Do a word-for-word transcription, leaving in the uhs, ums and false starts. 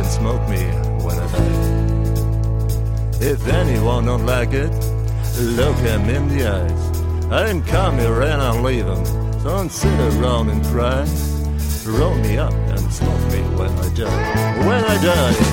and smoke me when I die. If anyone don't like it, look him in the eyes. I didn't come here and I'll leave him, so don't sit around and cry. Roll me up and smoke me when I die. When I die.